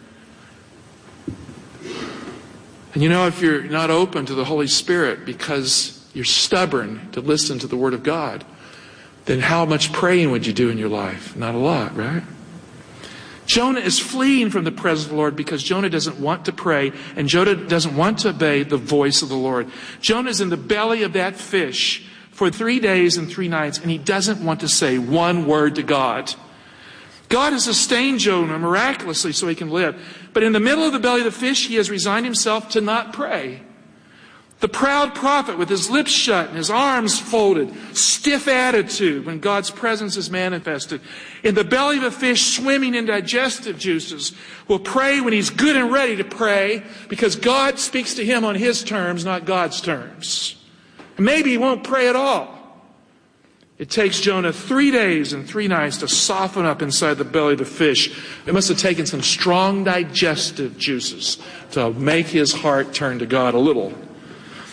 And you know, if you're not open to the Holy Spirit because you're stubborn to listen to the Word of God, then how much praying would you do in your life? Not a lot, right? Jonah is fleeing from the presence of the Lord because Jonah doesn't want to pray and Jonah doesn't want to obey the voice of the Lord. Jonah is in the belly of that fish for three days and three nights, and he doesn't want to say one word to God. God has sustained Jonah miraculously so he can live. But in the middle of the belly of the fish, he has resigned himself to not pray. The proud prophet with his lips shut and his arms folded, stiff attitude when God's presence is manifested. In the belly of a fish swimming in digestive juices, will pray when he's good and ready to pray because God speaks to him on his terms, not God's terms. And maybe he won't pray at all. It takes Jonah three days and three nights to soften up inside the belly of the fish. It must have taken some strong digestive juices to make his heart turn to God a little.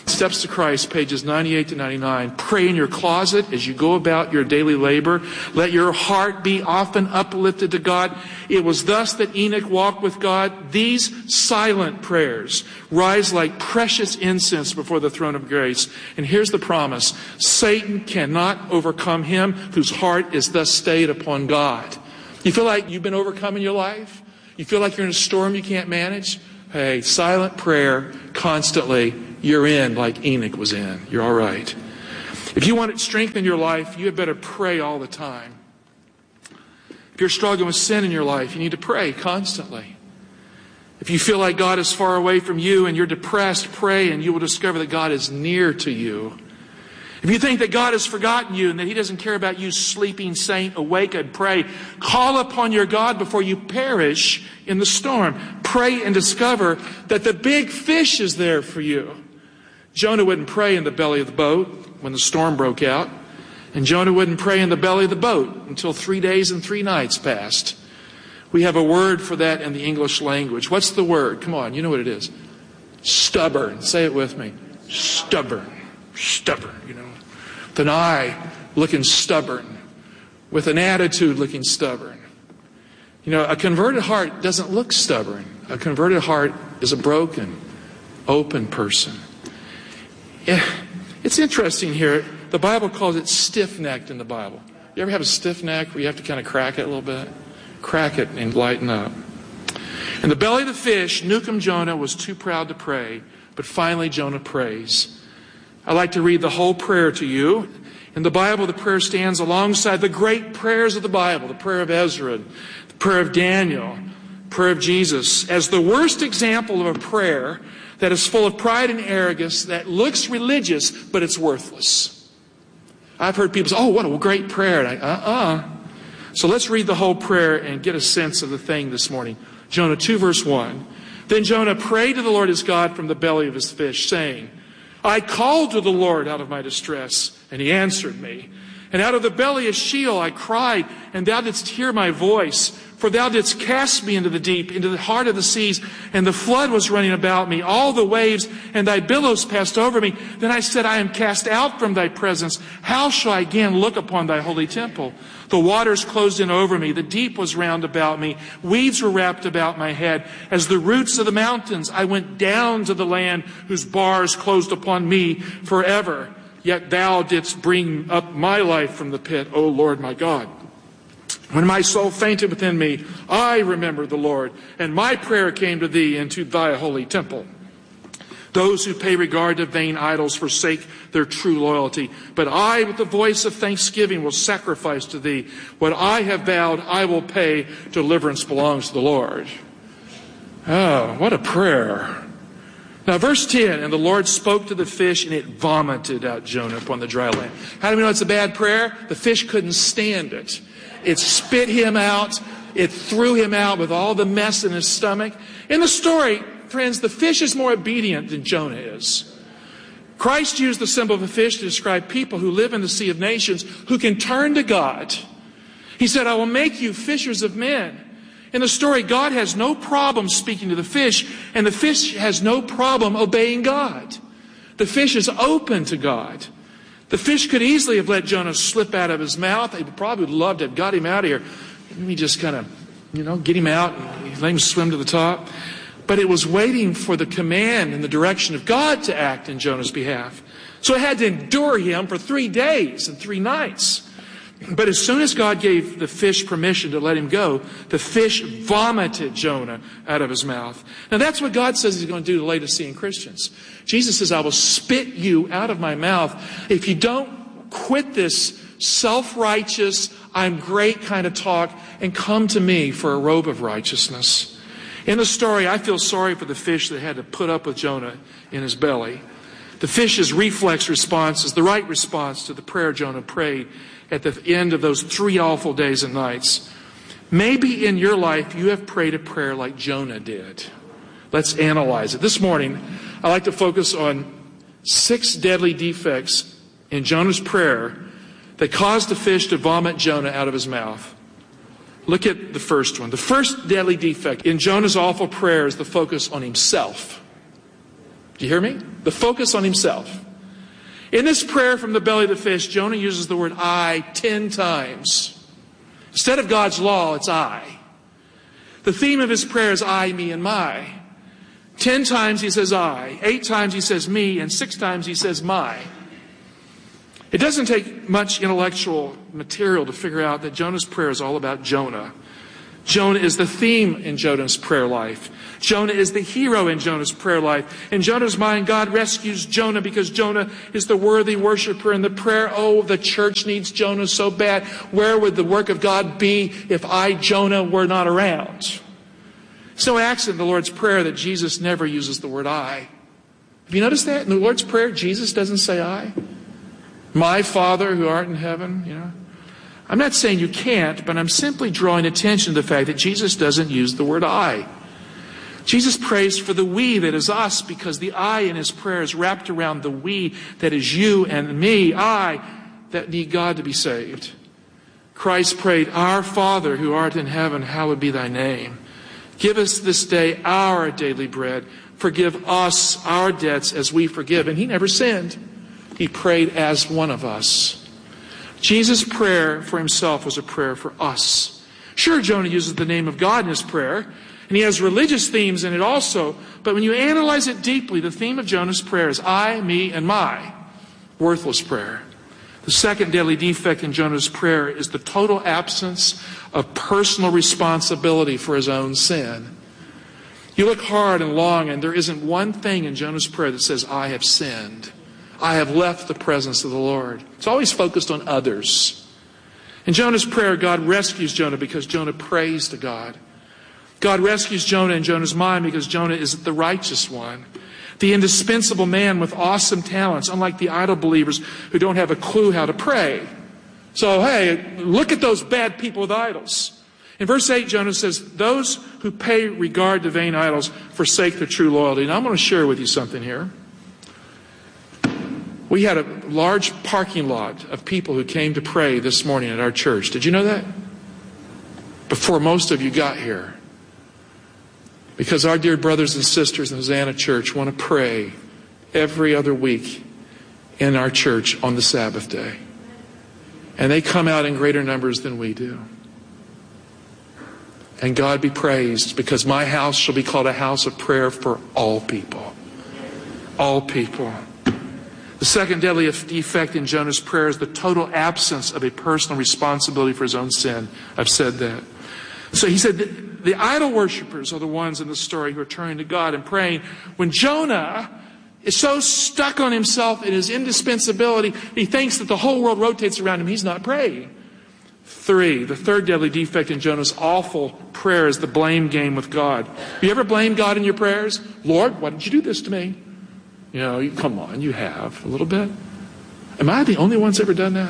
Steps to Christ, pages ninety-eight to ninety-nine. Pray in your closet as you go about your daily labor. Let your heart be often uplifted to God. It was thus that Enoch walked with God. These silent prayers rise like precious incense before the throne of grace. And here's the promise. Satan cannot overcome him whose heart is thus stayed upon God. You feel like you've been overcome in your life? You feel like you're in a storm you can't manage? Hey, silent prayer constantly. You're in like Enoch was in. You're all right. If you want strength in your life, you had better pray all the time. If you're struggling with sin in your life, you need to pray constantly. If you feel like God is far away from you and you're depressed, pray and you will discover that God is near to you. If you think that God has forgotten you and that He doesn't care about you, sleeping saint, awake and pray. Call upon your God before you perish in the storm. Pray and discover that the big fish is there for you. Jonah wouldn't pray in the belly of the boat when the storm broke out. And Jonah wouldn't pray in the belly of the boat until three days and three nights passed. We have a word for that in the English language. What's the word? Come on, you know what it is. Stubborn. Say it with me. Stubborn. Stubborn, you know. With an eye looking stubborn. With an attitude looking stubborn. You know, a converted heart doesn't look stubborn. A converted heart is a broken, open person. It's interesting here. The Bible calls it stiff-necked in the Bible. You ever have a stiff neck where you have to kind of crack it a little bit? Crack it and lighten up. In the belly of the fish, Nukum Jonah was too proud to pray, but finally Jonah prays. I'd like to read the whole prayer to you. In the Bible, the prayer stands alongside the great prayers of the Bible, the prayer of Ezra, the prayer of Daniel, the prayer of Jesus, as the worst example of a prayer that is full of pride and arrogance, that looks religious, but it's worthless. I've heard people say, oh, what a great prayer. And I, uh-uh. So let's read the whole prayer and get a sense of the thing this morning. Jonah two, verse one. Then Jonah prayed to the Lord his God from the belly of his fish, saying, I called to the Lord out of my distress, and He answered me. And out of the belly of Sheol I cried, and Thou didst hear my voice. For Thou didst cast me into the deep, into the heart of the seas, and the flood was running about me, all the waves, and Thy billows passed over me. Then I said, I am cast out from Thy presence. How shall I again look upon Thy holy temple? The waters closed in over me. The deep was round about me. Weeds were wrapped about my head. As the roots of the mountains, I went down to the land whose bars closed upon me forever. Yet Thou didst bring up my life from the pit, O Lord my God. When my soul fainted within me, I remembered the Lord, and my prayer came to Thee into Thy holy temple. Those who pay regard to vain idols forsake their true loyalty. But I, with the voice of thanksgiving, will sacrifice to Thee. What I have vowed, I will pay. Deliverance belongs to the Lord. Oh, what a prayer. Now, verse ten, and the Lord spoke to the fish, and it vomited out Jonah upon the dry land. How do we know it's a bad prayer? The fish couldn't stand it. It spit him out. It threw him out with all the mess in his stomach. In the story, friends, the fish is more obedient than Jonah is. Christ used the symbol of a fish to describe people who live in the sea of nations who can turn to God. He said, I will make you fishers of men. In the story, God has no problem speaking to the fish, and the fish has no problem obeying God. The fish is open to God. The fish could easily have let Jonah slip out of his mouth. They probably would love to have got him out of here. Let me just kind of, you know, get him out and let him swim to the top. But it was waiting for the command and the direction of God to act in Jonah's behalf. So it had to endure him for three days and three nights. But as soon as God gave the fish permission to let him go, the fish vomited Jonah out of his mouth. Now that's what God says He's going to do to Laodicean Christians. Jesus says, I will spit you out of my mouth if you don't quit this self-righteous, I'm great kind of talk and come to me for a robe of righteousness. In the story, I feel sorry for the fish that had to put up with Jonah in his belly. The fish's reflex response is the right response to the prayer Jonah prayed at the end of those three awful days and nights. Maybe in your life you have prayed a prayer like Jonah did. Let's analyze it. This morning, I'd like to focus on six deadly defects in Jonah's prayer that caused the fish to vomit Jonah out of his mouth. Look at the first one. The first deadly defect in Jonah's awful prayer is the focus on himself. Do you hear me? The focus on himself. In this prayer from the belly of the fish, Jonah uses the word I ten times. Instead of God's law, it's I. The theme of his prayer is I, me, and my. Ten times he says I. Eight times he says me. And six times he says my. It doesn't take much intellectual material to figure out that Jonah's prayer is all about Jonah. Jonah is the theme in Jonah's prayer life. Jonah is the hero in Jonah's prayer life. In Jonah's mind, God rescues Jonah because Jonah is the worthy worshiper. In the prayer, oh, the church needs Jonah so bad. Where would the work of God be if I, Jonah, were not around? It's no accident in the Lord's Prayer that Jesus never uses the word I. Have you noticed that? In the Lord's Prayer, Jesus doesn't say I. My Father who art in heaven, you know. I'm not saying you can't, but I'm simply drawing attention to the fact that Jesus doesn't use the word I. Jesus prays for the we that is us because the I in his prayer is wrapped around the we that is you and me, I that need God to be saved. Christ prayed, Our Father who art in heaven, hallowed be thy name. Give us this day our daily bread. Forgive us our debts as we forgive. And he never sinned. He prayed as one of us. Jesus' prayer for himself was a prayer for us. Sure, Jonah uses the name of God in his prayer, and he has religious themes in it also, but when you analyze it deeply, the theme of Jonah's prayer is I, me, and my. Worthless prayer. The second deadly defect in Jonah's prayer is the total absence of personal responsibility for his own sin. You look hard and long, and there isn't one thing in Jonah's prayer that says, I have sinned. I have left the presence of the Lord. It's always focused on others. In Jonah's prayer, God rescues Jonah because Jonah prays to God. God rescues Jonah in Jonah's mind because Jonah is the righteous one. The indispensable man with awesome talents, unlike the idol believers who don't have a clue how to pray. So, hey, look at those bad people with idols. In verse eight, Jonah says, those who pay regard to vain idols forsake their true loyalty. And I'm going to share with you something here. We had a large parking lot of people who came to pray this morning at our church. Did you know that? Before most of you got here. Because our dear brothers and sisters in Hosanna Church want to pray every other week in our church on the Sabbath day. And they come out in greater numbers than we do. And God be praised, because my house shall be called a house of prayer for all people. All people. The second deadly defect in Jonah's prayer is the total absence of a personal responsibility for his own sin. I've said that. So he said that the idol worshippers are the ones in the story who are turning to God and praying. When Jonah is so stuck on himself and his indispensability, he thinks that the whole world rotates around him. He's not praying. Three, the third deadly defect in Jonah's awful prayer is the blame game with God. You ever blame God in your prayers? Lord, why did you do this to me? You know, you, come on, you have a little bit. Am I the only one that's ever done that?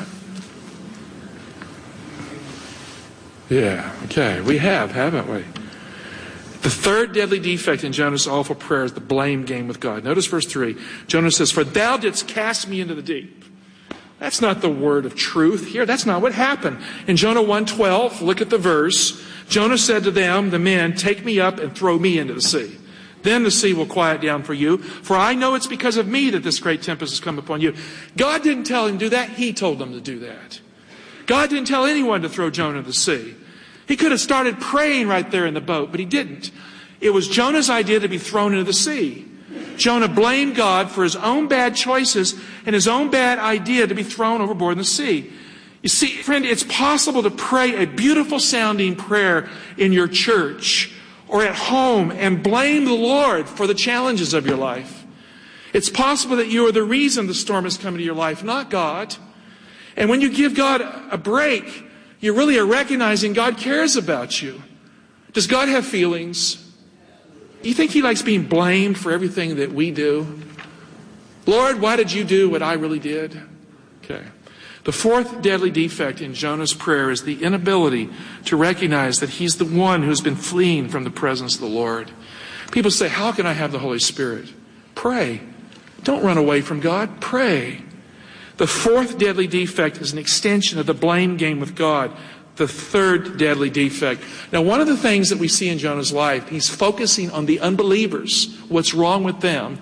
Yeah, okay, we have, haven't we? The third deadly defect in Jonah's awful prayer is the blame game with God. Notice verse three. Jonah says, for thou didst cast me into the deep. That's not the word of truth here. That's not what happened. In Jonah one twelve, look at the verse. Jonah said to them, the men, take me up and throw me into the sea. Then the sea will quiet down for you. For I know it's because of me that this great tempest has come upon you. God didn't tell him to do that. He told them to do that. God didn't tell anyone to throw Jonah into the sea. He could have started praying right there in the boat, but he didn't. It was Jonah's idea to be thrown into the sea. Jonah blamed God for his own bad choices and his own bad idea to be thrown overboard in the sea. You see, friend, it's possible to pray a beautiful sounding prayer in your church or at home and blame the Lord for the challenges of your life. It's possible that you are the reason the storm has come into your life, not God. And when you give God a break, you really are recognizing God cares about you. Does God have feelings? Do you think he likes being blamed for everything that we do? Lord, why did you do what I really did? Okay. The fourth deadly defect in Jonah's prayer is the inability to recognize that he's the one who's been fleeing from the presence of the Lord. People say, how can I have the Holy Spirit? Pray. Don't run away from God. Pray. The fourth deadly defect is an extension of the blame game with God. The third deadly defect. Now, one of the things that we see in Jonah's life, he's focusing on the unbelievers, what's wrong with them,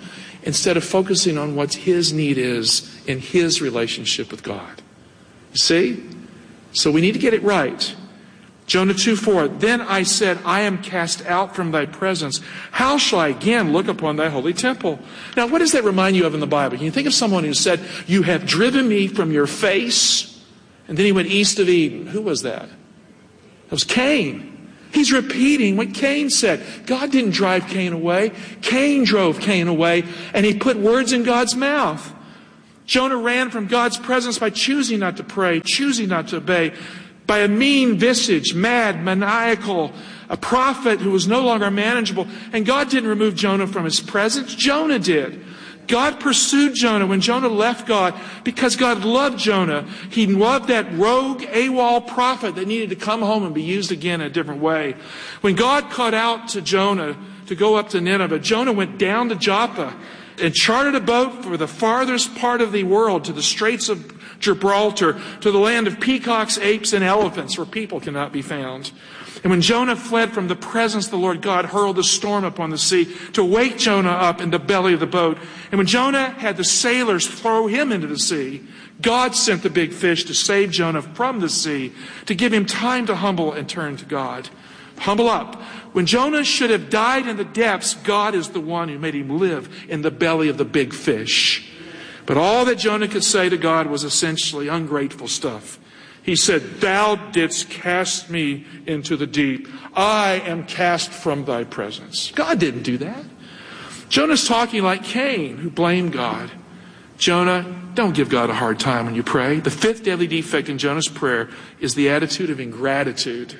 instead of focusing on what his need is in his relationship with God. You see? So we need to get it right. Jonah two four, then I said, I am cast out from thy presence. How shall I again look upon thy holy temple? Now, what does that remind you of in the Bible? Can you think of someone who said, you have driven me from your face? And then he went east of Eden. Who was that? That was Cain. He's repeating what Cain said. God didn't drive Cain away. Cain drove Cain away, and he put words in God's mouth. Jonah ran from God's presence by choosing not to pray, choosing not to obey, by a mean visage, mad, maniacal, a prophet who was no longer manageable. And God didn't remove Jonah from his presence. Jonah did. God pursued Jonah when Jonah left God because God loved Jonah. He loved that rogue AWOL prophet that needed to come home and be used again in a different way. When God called out to Jonah to go up to Nineveh, Jonah went down to Joppa and chartered a boat for the farthest part of the world, to the Straits of Gibraltar, to the land of peacocks, apes, and elephants, where people cannot be found. And when Jonah fled from the presence of the Lord, God hurled a storm upon the sea to wake Jonah up in the belly of the boat. And when Jonah had the sailors throw him into the sea, God sent the big fish to save Jonah from the sea, to give him time to humble and turn to God. Humble up. When Jonah should have died in the depths, God is the one who made him live in the belly of the big fish. But all that Jonah could say to God was essentially ungrateful stuff. He said, thou didst cast me into the deep. I am cast from thy presence. God didn't do that. Jonah's talking like Cain, who blamed God. Jonah, don't give God a hard time when you pray. The fifth deadly defect in Jonah's prayer is the attitude of ingratitude.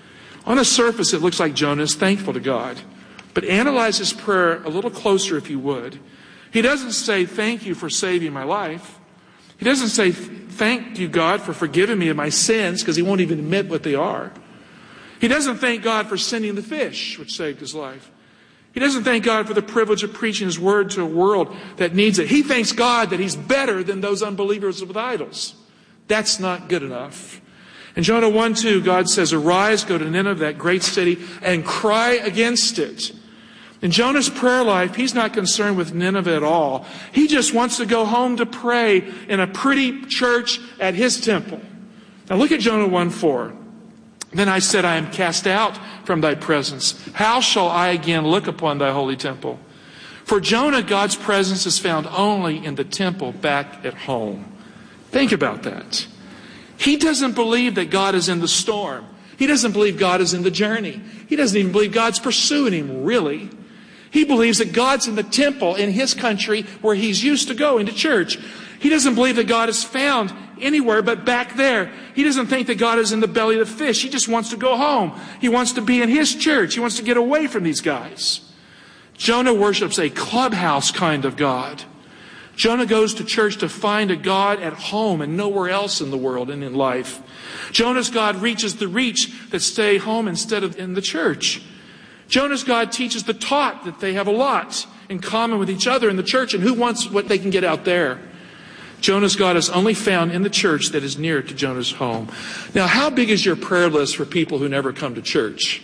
On the surface, it looks like Jonah is thankful to God. But analyze his prayer a little closer if you would. He doesn't say, thank you for saving my life. He doesn't say, thank you, God, for forgiving me of my sins, because he won't even admit what they are. He doesn't thank God for sending the fish, which saved his life. He doesn't thank God for the privilege of preaching his word to a world that needs it. He thanks God that he's better than those unbelievers with idols. That's not good enough. In Jonah one two, God says, arise, go to Nineveh, that great city, and cry against it. In Jonah's prayer life, he's not concerned with Nineveh at all. He just wants to go home to pray in a pretty church at his temple. Now look at Jonah one four. Then I said, I am cast out from thy presence. How shall I again look upon thy holy temple? For Jonah, God's presence is found only in the temple back at home. Think about that. He doesn't believe that God is in the storm. He doesn't believe God is in the journey. He doesn't even believe God's pursuing him, really. He believes that God's in the temple in his country where he's used to going to church. He doesn't believe that God is found anywhere but back there. He doesn't think that God is in the belly of the fish. He just wants to go home. He wants to be in his church. He wants to get away from these guys. Jonah worships a clubhouse kind of God. Jonah goes to church to find a God at home and nowhere else in the world and in life. Jonah's God reaches the reach that stay home instead of in the church. Jonah's God teaches the taught that they have a lot in common with each other in the church, and who wants what they can get out there. Jonah's God is only found in the church that is near to Jonah's home. Now, how big is your prayer list for people who never come to church?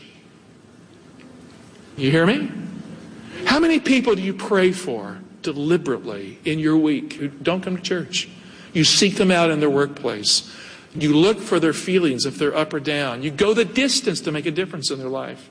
You hear me? How many people do you pray for deliberately in your week who don't come to church? You seek them out in their workplace. You look for their feelings if they're up or down. You go the distance to make a difference in their life.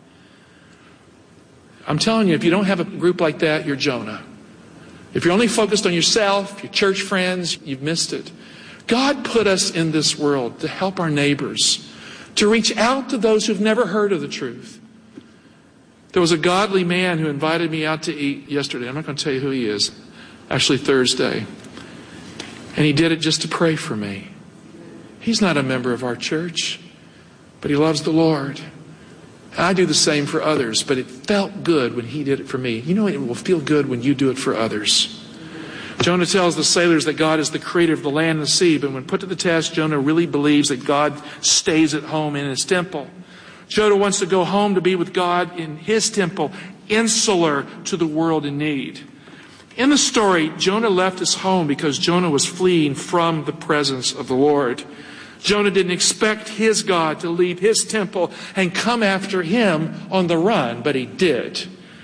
I'm telling you, if you don't have a group like that, you're Jonah. If you're only focused on yourself, your church friends, you've missed it. God put us in this world to help our neighbors, to reach out to those who've never heard of the truth. There was a godly man who invited me out to eat yesterday. I'm not going to tell you who he is. Actually, Thursday. And he did it just to pray for me. He's not a member of our church, but he loves the Lord. I do the same for others, but it felt good when he did it for me. You know, it will feel good when you do it for others. Jonah tells the sailors that God is the creator of the land and the sea, but when put to the test, Jonah really believes that God stays at home in his temple. Jonah wants to go home to be with God in his temple, insular to the world in need. In the story, Jonah left his home because Jonah was fleeing from the presence of the Lord. Jonah didn't expect his God to leave his temple and come after him on the run, but he did.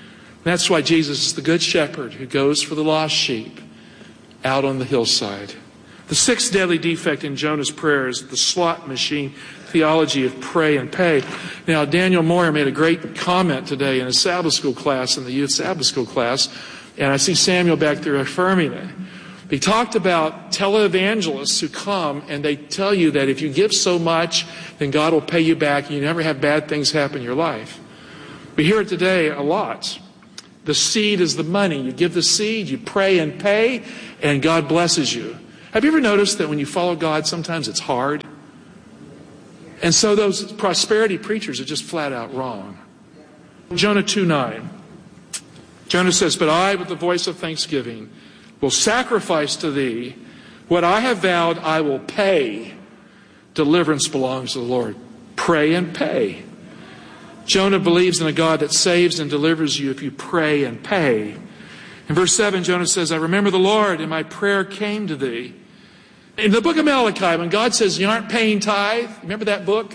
That's why Jesus is the good shepherd who goes for the lost sheep out on the hillside. The sixth deadly defect in Jonah's prayer is the slot machine theology of pray and pay. Now, Daniel Moyer made a great comment today in a Sabbath school class, in the youth Sabbath school class, and I see Samuel back there affirming it. He talked about televangelists who come and they tell you that if you give so much, then God will pay you back and you never have bad things happen in your life. We hear it today a lot. The seed is the money. You give the seed, you pray and pay, and God blesses you. Have you ever noticed that when you follow God, sometimes it's hard? And so those prosperity preachers are just flat out wrong. Jonah two nine. Jonah says, "But I, with the voice of thanksgiving, will sacrifice to thee. What I have vowed, I will pay. Deliverance belongs to the Lord." Pray and pay. Jonah believes in a God that saves and delivers you if you pray and pay. In verse seven, Jonah says, "I remember the Lord, and my prayer came to thee." In the book of Malachi, when God says you aren't paying tithe, remember that book?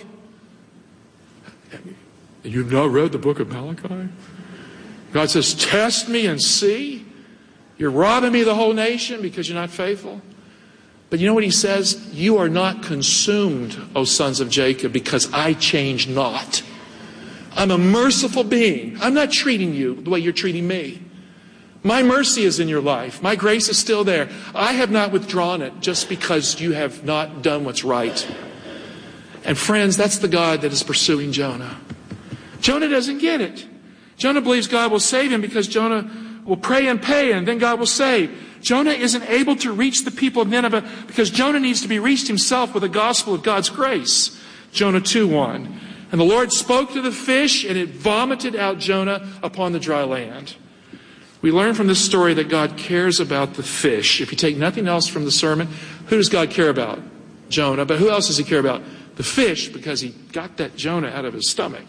You've not read the book of Malachi? God says, "Test me and see. You're robbing me of the whole nation because you're not faithful." But you know what he says? "You are not consumed, O sons of Jacob, because I change not." I'm a merciful being. I'm not treating you the way you're treating me. My mercy is in your life. My grace is still there. I have not withdrawn it just because you have not done what's right. And friends, that's the God that is pursuing Jonah. Jonah doesn't get it. Jonah believes God will save him because Jonah will pray and pay, and then God will save. Jonah isn't able to reach the people of Nineveh because Jonah needs to be reached himself with the gospel of God's grace. Jonah two one. "And the Lord spoke to the fish, and it vomited out Jonah upon the dry land." We learn from this story that God cares about the fish. If you take nothing else from the sermon, who does God care about? Jonah. But who else does he care about? The fish, because he got that Jonah out of his stomach.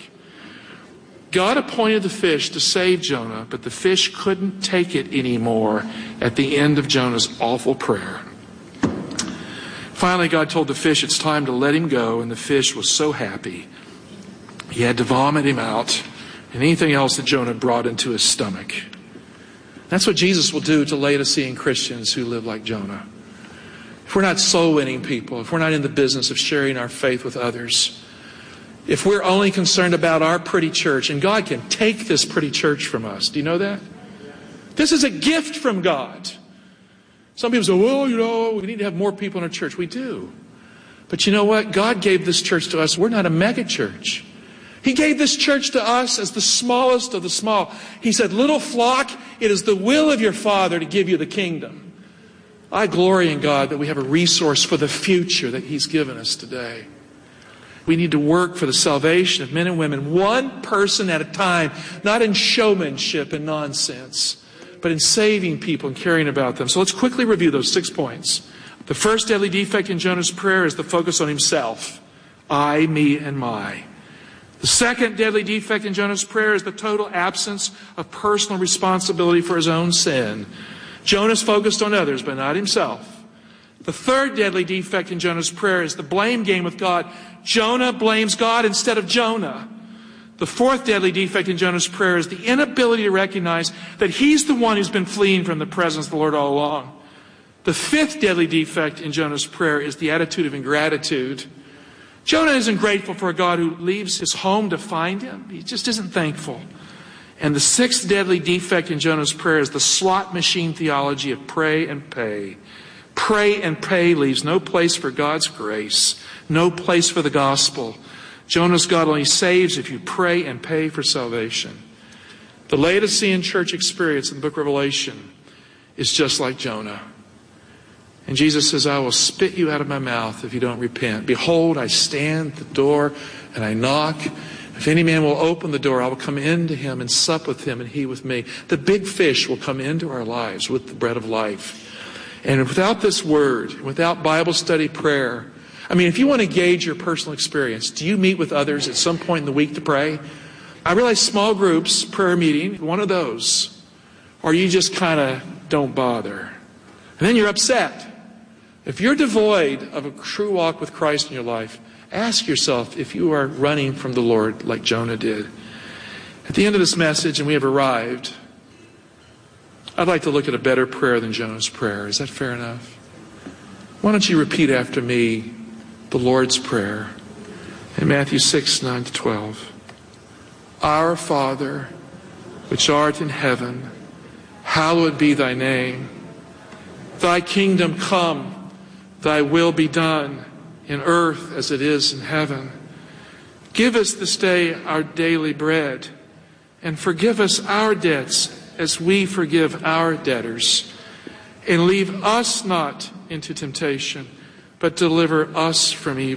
God appointed the fish to save Jonah, but the fish couldn't take it anymore at the end of Jonah's awful prayer. Finally, God told the fish it's time to let him go, and the fish was so happy. He had to vomit him out and anything else that Jonah brought into his stomach. That's what Jesus will do to Laodicean Christians who live like Jonah. If we're not soul-winning people, if we're not in the business of sharing our faith with others, if we're only concerned about our pretty church, and God can take this pretty church from us. Do you know that? This is a gift from God. Some people say, well, you know, we need to have more people in our church. We do. But you know what? God gave this church to us. We're not a mega church. He gave this church to us as the smallest of the small. He said, "Little flock, it is the will of your Father to give you the kingdom." I glory in God that we have a resource for the future that He's given us today. We need to work for the salvation of men and women, one person at a time, not in showmanship and nonsense, but in saving people and caring about them. So let's quickly review those six points. The first deadly defect in Jonah's prayer is the focus on himself. I, me, and my. The second deadly defect in Jonah's prayer is the total absence of personal responsibility for his own sin. Jonah's focused on others, but not himself. The third deadly defect in Jonah's prayer is the blame game with God. Jonah blames God instead of Jonah. The fourth deadly defect in Jonah's prayer is the inability to recognize that he's the one who's been fleeing from the presence of the Lord all along. The fifth deadly defect in Jonah's prayer is the attitude of ingratitude. Jonah isn't grateful for a God who leaves his home to find him. He just isn't thankful. And the sixth deadly defect in Jonah's prayer is the slot machine theology of pray and pay. Pray and pay leaves no place for God's grace, no place for the gospel. Jonah's God only saves if you pray and pay for salvation. The Laodicean church experience in the book of Revelation is just like Jonah. And Jesus says, "I will spit you out of my mouth if you don't repent. Behold, I stand at the door and I knock. If any man will open the door, I will come into him and sup with him and he with me." The big fish will come into our lives with the bread of life. And without this word, without Bible study, prayer, I mean, if you want to gauge your personal experience, do you meet with others at some point in the week to pray? I realize small groups, prayer meeting, one of those. Or you just kind of don't bother. And then you're upset. If you're devoid of a true walk with Christ in your life, ask yourself if you are running from the Lord like Jonah did. At the end of this message, and we have arrived, I'd like to look at a better prayer than Jonah's prayer. Is that fair enough? Why don't you repeat after me the Lord's Prayer in Matthew six, nine to twelve. Our Father, which art in heaven, hallowed be thy name. Thy kingdom come, thy will be done in earth as it is in heaven. Give us this day our daily bread, and forgive us our debts as we forgive our debtors. And leave us not into temptation, but deliver us from evil.